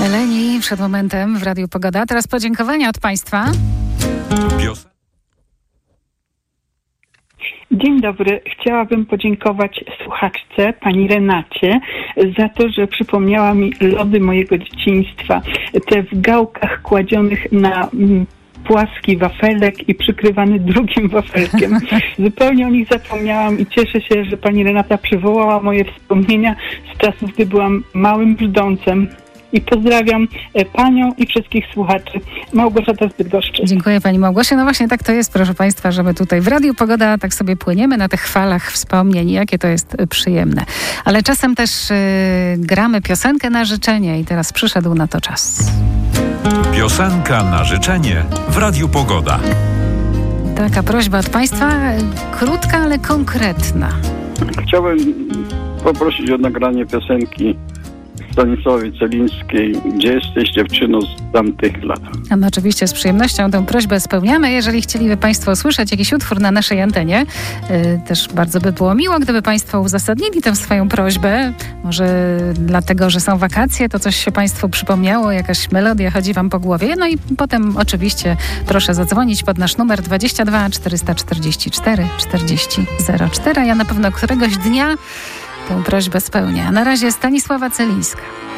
Eleni przed momentem w Radiu Pogoda. Teraz podziękowania od Państwa. Dzień dobry. Chciałabym podziękować słuchaczce, pani Renacie, za to, że przypomniała mi lody mojego dzieciństwa. Te w gałkach kładzionych na płaski wafelek i przykrywany drugim wafelkiem. Zupełnie o nich zapomniałam i cieszę się, że pani Renata przywołała moje wspomnienia z czasów, gdy byłam małym brzdącem. I pozdrawiam panią i wszystkich słuchaczy. Małgorzata z Bydgoszczy. Dziękuję pani Małgosia. No właśnie tak to jest, proszę państwa, że my tutaj w Radiu Pogoda tak sobie płyniemy na tych falach wspomnień. Jakie to jest przyjemne. Ale czasem też gramy piosenkę na życzenie i teraz przyszedł na to czas. Piosenka na życzenie w Radiu Pogoda. Taka prośba od państwa, krótka, ale konkretna. Chciałbym poprosić o nagranie piosenki Stanisławy Celińskiej, Gdzie jesteś, dziewczyno, z tamtych lat. A my oczywiście z przyjemnością tę prośbę spełniamy. Jeżeli chcieliby państwo usłyszeć jakiś utwór na naszej antenie, też bardzo by było miło, gdyby państwo uzasadnili tę swoją prośbę. Może dlatego, że są wakacje, to coś się państwu przypomniało, jakaś melodia chodzi wam po głowie. No i potem oczywiście proszę zadzwonić pod nasz numer 22 444 40 04. Ja na pewno któregoś dnia tę prośbę spełnię. A na razie Stanisława Celińska.